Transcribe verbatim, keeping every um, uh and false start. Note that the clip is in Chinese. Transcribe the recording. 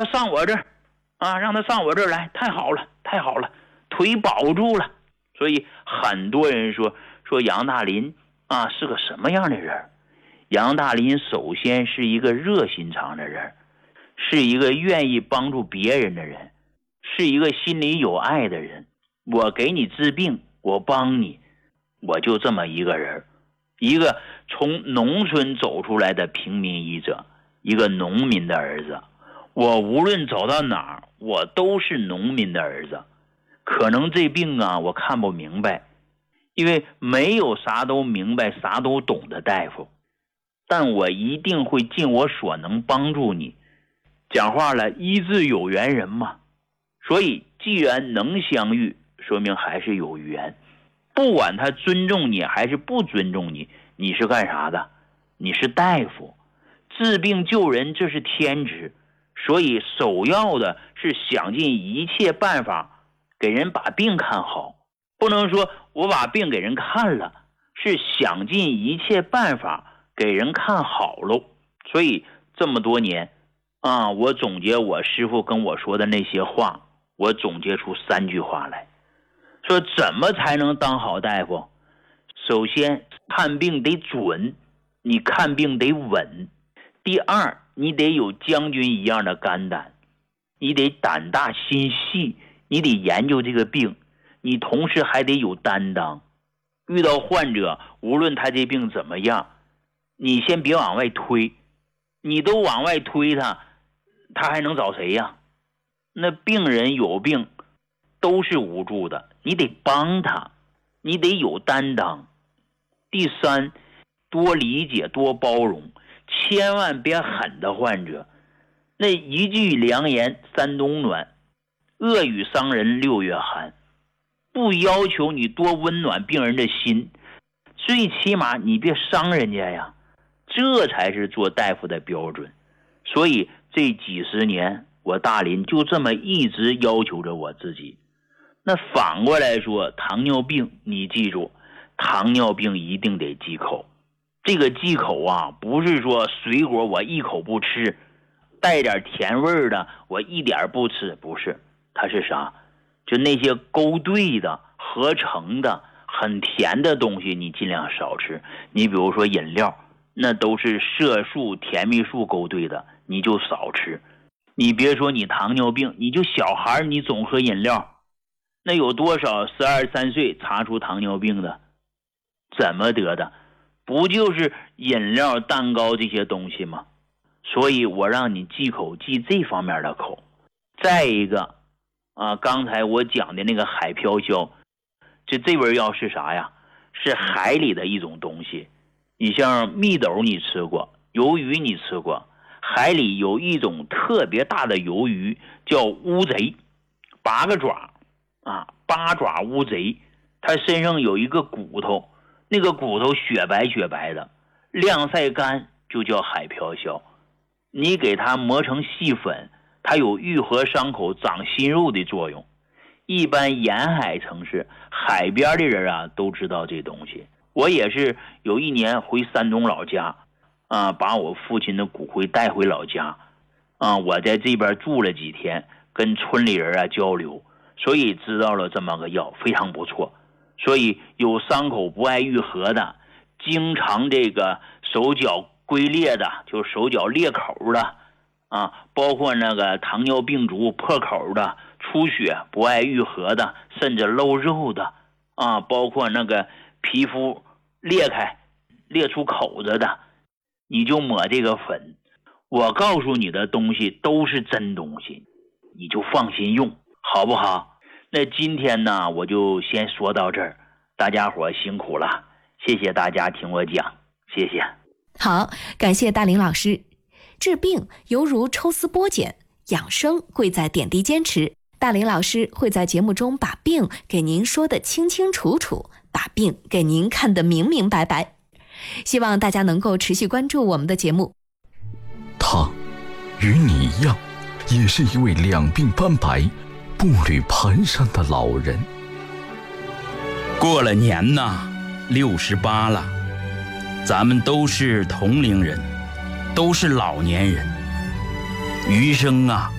上我这儿啊，让他上我这儿来，太好了，太好了，腿保住了。所以很多人说说杨大林啊是个什么样的人？杨大林首先是一个热心肠的人，是一个愿意帮助别人的人，是一个心里有爱的人。我给你治病，我帮你，我就这么一个人，一个从农村走出来的平民医者，一个农民的儿子。我无论走到哪儿，我都是农民的儿子。可能这病啊我看不明白，因为没有啥都明白啥都懂的大夫，但我一定会尽我所能帮助你。讲话了，医治有缘人嘛，所以既然能相遇，说明还是有缘。不管他尊重你还是不尊重你，你是干啥的？你是大夫，治病救人这是天职，所以首要的是想尽一切办法给人把病看好。不能说我把病给人看了，是想尽一切办法给人看好喽。所以这么多年啊，我总结我师父跟我说的那些话，我总结出三句话来，说怎么才能当好大夫？首先看病得准，你看病得稳。第二，你得有将军一样的肝胆，你得胆大心细，你得研究这个病，你同时还得有担当。遇到患者，无论他这病怎么样，你先别往外推，你都往外推他，他还能找谁呀？那病人有病都是无助的，你得帮他，你得有担当。第三，多理解多包容，千万别狠的患者。那一句良言三冬暖，恶语伤人六月寒。不要求你多温暖病人的心，最起码你别伤人家呀，这才是做大夫的标准。所以这几十年我大林就这么一直要求着我自己。那反过来说，糖尿病你记住，糖尿病一定得忌口。这个忌口啊，不是说水果我一口不吃，带点甜味的我一点不吃，不是，它是啥？就那些勾兑的合成的很甜的东西你尽量少吃。你比如说饮料，那都是色素甜蜜素勾兑的，你就少吃。你别说你糖尿病，你就小孩你总喝饮料，那有多少十二三岁查出糖尿病的？怎么得的？不就是饮料蛋糕这些东西吗？所以我让你忌口，忌这方面的口。再一个啊，刚才我讲的那个海飘消，这这味药是啥呀？是海里的一种东西。你像蜜豆你吃过，鱿鱼你吃过，海里有一种特别大的鱿鱼叫乌贼，八个爪啊，八爪乌贼，它身上有一个骨头，那个骨头雪白雪白的，晾晒干就叫海飘消。你给它磨成细粉，它有愈合伤口长新肉的作用。一般沿海城市海边的人啊都知道这东西。我也是有一年回山东老家啊，把我父亲的骨灰带回老家啊，我在这边住了几天，跟村里人啊交流，所以知道了这么个药非常不错。所以有伤口不爱愈合的，经常这个手脚龟裂的，就手脚裂口的啊，包括那个糖尿病足破口的，出血不爱愈合的，甚至漏肉的啊，包括那个皮肤裂开裂出口子的，你就抹这个粉。我告诉你的东西都是真东西，你就放心用，好不好？那今天呢我就先说到这儿，大家伙辛苦了，谢谢大家听我讲，谢谢。 好，感谢大林老师。治病犹如抽丝剥茧，养生贵在点滴坚持。大林老师会在节目中把病给您说得清清楚楚，把病给您看得明明白白。希望大家能够持续关注我们的节目。 他与你一样，也是一位两鬓斑白、步履蹒跚的老人。 过了年呐，六十八了，咱们都是同龄人，都是老年人，余生啊